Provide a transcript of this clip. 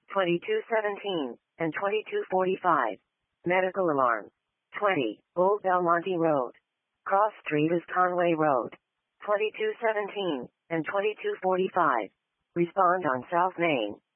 2217 and 2245. Medical alarm. 20. Old Belmonte Road. Cross Street is Conway Road. 2217 and 2245. Respond on South Main.